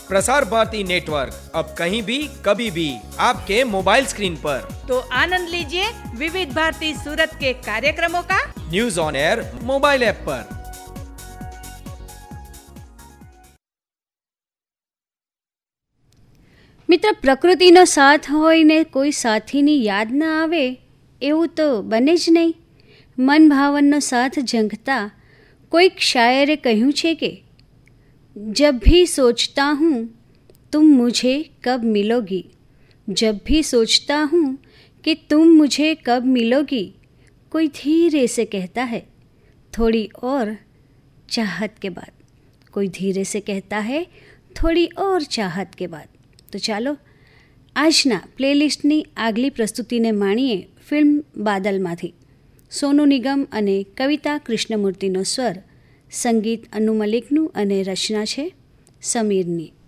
Prasar Bharati network अब कहीं भी कभी भी आपके मोबाइल स्क्रीन पर। तो आनंद लीजिए विविध भारती सूरत के कार्यक्रमों का news on air mobile app पर। મિત્ર, પ્રકૃતિનો સાથ હોય ને કોઈ સાથીની યાદ ન આવે એવું તો બને જ નહીં. મન ભાવનનો સાથ ઝંખતા કોઈક શાયરે કહ્યું છે કે જબ ભી સોચતા હું तुम मुझे कब मिलोगी, जब भी सोचता हूँ कि तुम मुझे कब मिलोगी, कोई धीरे से कहता है थोड़ी और चाहत के बाद, कोई धीरे से कहता है थोड़ी और चाहत के बाद. તો ચાલો આજના પ્લેલિસ્ટની આગલી પ્રસ્તુતિને માણીએ ફિલ્મ બાદલમાંથી. સોનુ નિગમ અને કવિતા કૃષ્ણમૂર્તિનો સ્વર, સંગીત અનુ મલિકનું અને રચના છે સમીરની.